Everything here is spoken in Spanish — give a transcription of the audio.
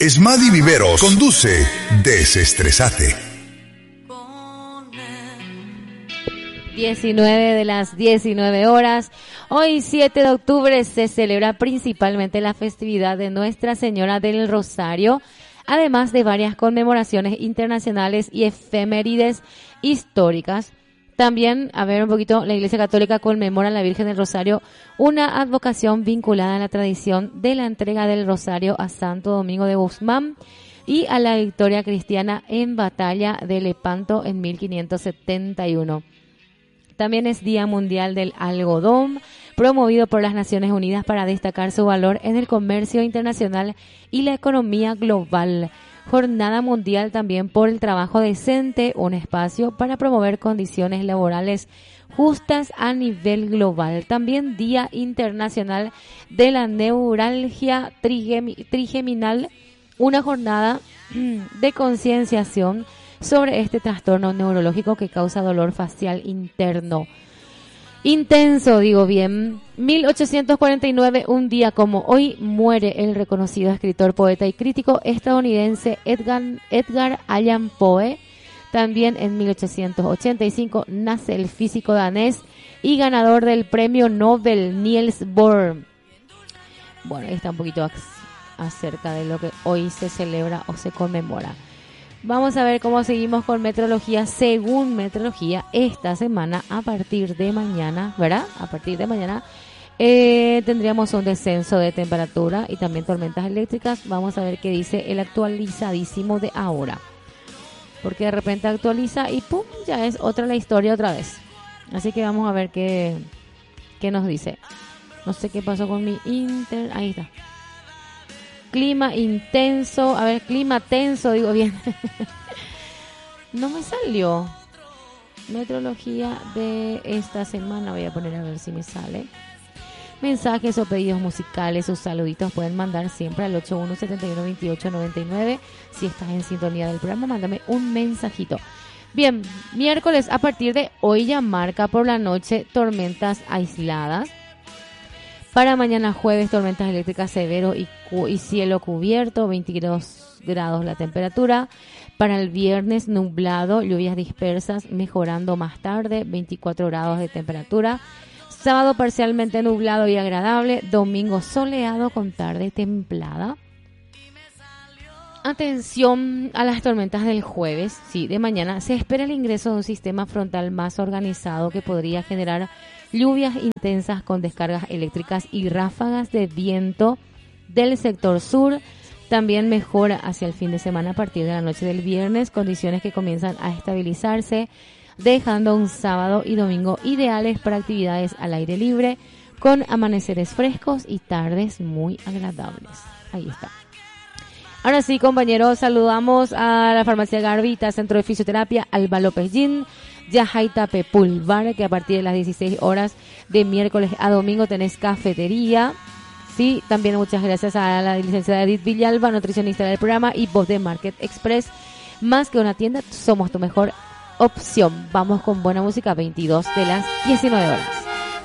Esmadi Viveros conduce Desestresate. 19 de las 19 horas. Hoy 7 de octubre se celebra principalmente la festividad de Nuestra Señora del Rosario, además de varias conmemoraciones internacionales y efemérides históricas. También, a ver un poquito, la Iglesia Católica conmemora a la Virgen del Rosario, una advocación vinculada a la tradición de la entrega del Rosario a Santo Domingo de Guzmán y a la victoria cristiana en Batalla de Lepanto en 1571. También es Día Mundial del Algodón, promovido por las Naciones Unidas para destacar su valor en el comercio internacional y la economía global. Jornada Mundial también por el trabajo decente, un espacio para promover condiciones laborales justas a nivel global. También Día Internacional de la Neuralgia Trigeminal, una jornada de concienciación sobre este trastorno neurológico que causa dolor facial interno. Intenso, digo bien. 1849, un día como hoy, muere el reconocido escritor, poeta y crítico estadounidense Edgar Allan Poe. También en 1885 nace el físico danés y ganador del premio Nobel Niels Bohr. Bueno, ahí está un poquito acerca de lo que hoy se celebra o se conmemora. Vamos a ver cómo seguimos con meteorología. Según meteorología, esta semana, a partir de mañana, ¿verdad? A partir de mañana tendríamos un descenso de temperatura y también tormentas eléctricas. Vamos a ver qué dice el actualizadísimo de ahora. Porque de repente actualiza y ¡pum! Ya es otra la historia otra vez. Así que vamos a ver qué nos dice. No sé qué pasó con mi ahí está. Clima intenso, a ver, clima tenso, digo bien. No me salió. Meteorología de esta semana, voy a poner a ver si me sale. Mensajes o pedidos musicales, sus saluditos pueden mandar siempre al 81712899. Si estás en sintonía del programa, mándame un mensajito. Bien, miércoles a partir de hoy ya marca por la noche tormentas aisladas. Para mañana jueves, tormentas eléctricas severos y cielo cubierto, 22 grados la temperatura. Para el viernes, nublado, lluvias dispersas, mejorando más tarde, 24 grados de temperatura. Sábado, parcialmente nublado y agradable. Domingo, soleado con tarde templada. Atención a las tormentas del jueves, sí, de mañana. Se espera el ingreso de un sistema frontal más organizado que podría generar lluvias intensas con descargas eléctricas y ráfagas de viento del sector sur. También mejora hacia el fin de semana a partir de la noche del viernes, condiciones que comienzan a estabilizarse, dejando un sábado y domingo ideales para actividades al aire libre, con amaneceres frescos y tardes muy agradables. Ahí está. Ahora sí, compañeros, saludamos a la farmacia Garbita, Centro de Fisioterapia, Alba López Gin, Yajaita Pepulvar, que a partir de las 16 horas de miércoles a domingo tenés cafetería. Sí, también muchas gracias a la licenciada Edith Villalba, nutricionista del programa, y Voz de Market Express. Más que una tienda, somos tu mejor opción. Vamos con buena música, 22 de las 19 horas.